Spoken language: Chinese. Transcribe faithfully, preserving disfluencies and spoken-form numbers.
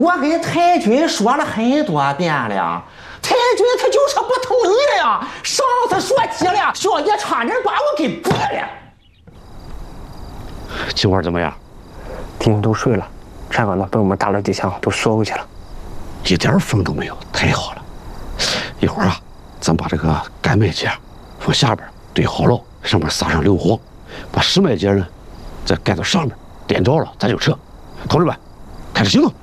我跟太君说了很多遍了，太君他就是不同意了呀。上次说急了，小姐差点把我给毙了。 今晚怎么样？ 弟兄都睡了，站岗的被我们打了几枪，都缩回去了， 一点风都没有，太好了。一会儿啊，咱把这个干麦秸往下边堆好了，上面撒上硫磺，把湿麦秸呢再盖到上面，点着了咱就撤。同志们，开始行动！